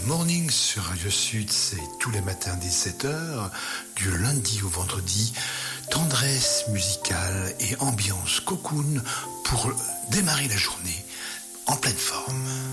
Morning sur Radio Sud, c'est tous les matins dès 7h, du lundi au vendredi. Tendresse musicale et ambiance cocoon pour démarrer la journée en pleine forme.